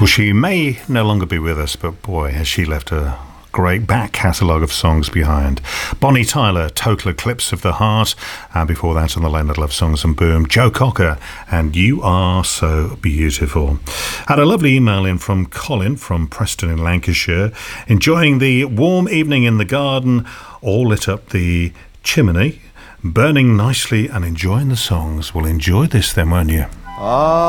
Well, she may no longer be with us, but boy, has she left a great back catalogue of songs behind. Bonnie Tyler, Total Eclipse of the Heart, and before that on the Leonard Love Songs and Boom, Joe Cocker, and You Are So Beautiful. Had a lovely email in from Colin from Preston in Lancashire, enjoying the warm evening in the garden, all lit up the chimney, burning nicely and enjoying the songs. Well, enjoy this then, won't you?